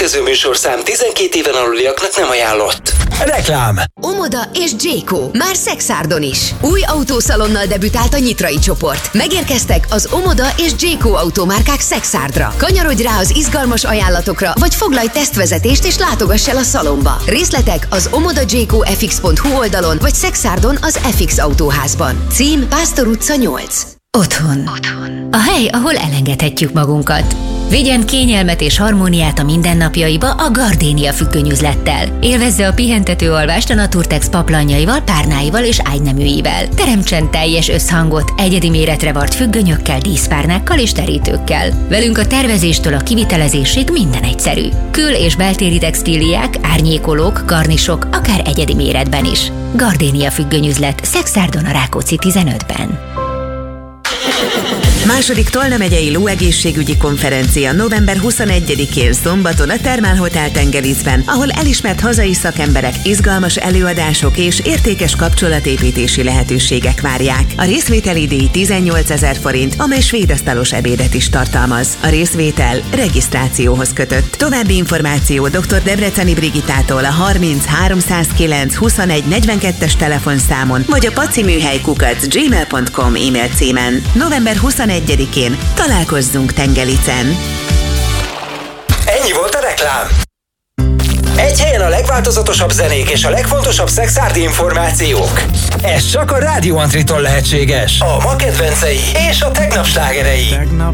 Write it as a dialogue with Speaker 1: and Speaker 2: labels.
Speaker 1: következő műsorszám 12 éven aluliaknak nem ajánlott. Reklám.
Speaker 2: Omoda és Jayco. Már Szexárdon is. Új autószalonnal debütált a Nyitrai csoport. Megérkeztek az Omoda és Jayco automárkák Szexárdra. Kanyarodj rá az izgalmas ajánlatokra, vagy foglalj tesztvezetést és látogass el a szalomba. Részletek az omodajaycofx.hu oldalon, vagy Szexárdon az FX autóházban. Cím Pásztor utca 8.
Speaker 3: Otthon. A hely, ahol elengedhetjük magunkat. Vigyen kényelmet és harmóniát a mindennapjaiba a Gardénia függönyüzlettel. Élvezze a pihentető alvást a Naturtex paplanjaival, párnáival és ágyneműivel. Teremtsen teljes összhangot egyedi méretre vart függönyökkel, díszpárnákkal és terítőkkel. Velünk a tervezéstől a kivitelezésig minden egyszerű. Kül- és beltéri textíliák, árnyékolók, garnisok, akár egyedi méretben is. Gardénia függönyüzlet, Szexárdon a Rákóczi 15-ben.
Speaker 4: Második Tolna megyei lóegészségügyi konferencia november 21-én szombaton a Thermal Hotel Tengerizben, ahol elismert hazai szakemberek, izgalmas előadások és értékes kapcsolatépítési lehetőségek várják. A részvételi díj 18 000 forint, amely svédasztalos ebédet is tartalmaz. A részvétel regisztrációhoz kötött. További információ dr. Debreceni Brigitától a 30 309 21 42-es telefonszámon, vagy a paciműhely@gmail.com e-mail címen. November 21-én találkozzunk Tengelicen.
Speaker 1: Ennyi volt a reklám. Egy helyen a legváltozatosabb zenék és a legfontosabb szexárdi információk. Ez csak a Rádió Antritól lehetséges. A ma kedvencei és a tegnap slágerei.